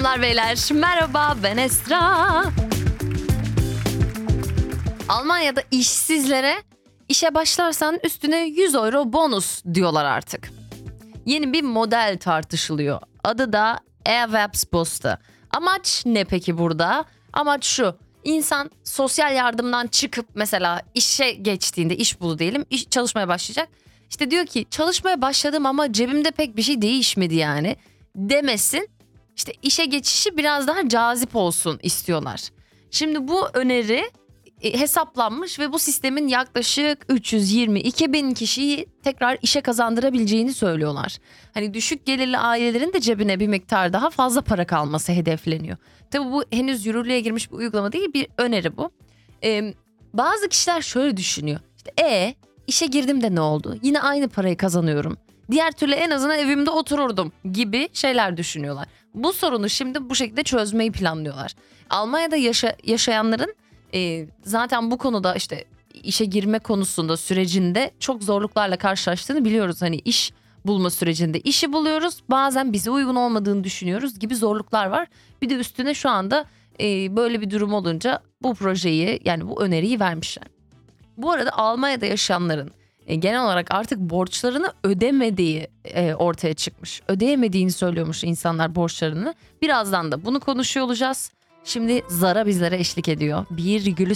Hanımlar beyler merhaba, ben Esra. Almanya'da işsizlere işe başlarsan üstüne 100 euro bonus diyorlar artık. Yeni bir model tartışılıyor. Adı da Erwerbsbooster. Amaç ne peki burada? Amaç şu: İnsan sosyal yardımdan çıkıp mesela işe geçtiğinde, iş bulu diyelim, çalışmaya başlayacak. İşte diyor ki çalışmaya başladım ama cebimde pek bir şey değişmedi yani demesin. İşte işe geçişi biraz daha cazip olsun istiyorlar. Şimdi bu öneri hesaplanmış ve bu sistemin yaklaşık 322 bin kişiyi tekrar işe kazandırabileceğini söylüyorlar. Hani düşük gelirli ailelerin de cebine bir miktar daha fazla para kalması hedefleniyor. Tabii bu henüz yürürlüğe girmiş bir uygulama değil, bir öneri bu. Bazı kişiler şöyle düşünüyor. İşte işe girdim de ne oldu? Yine aynı parayı kazanıyorum. Diğer türlü en azından evimde otururdum gibi şeyler düşünüyorlar. Bu sorunu şimdi bu şekilde çözmeyi planlıyorlar. Almanya'da yaşayanların zaten bu konuda işte işe girme konusunda sürecinde çok zorluklarla karşılaştığını biliyoruz. Hani iş bulma sürecinde işi buluyoruz, bazen bize uygun olmadığını düşünüyoruz gibi zorluklar var. Bir de üstüne şu anda böyle bir durum olunca bu projeyi, yani bu öneriyi vermişler. Bu arada Almanya'da yaşayanların genel olarak artık borçlarını ödemediği ortaya çıkmış. Ödeyemediğini söylüyormuş insanlar borçlarını. Birazdan da bunu konuşuyor olacağız. Şimdi Zara bizlere eşlik ediyor. Bir gülü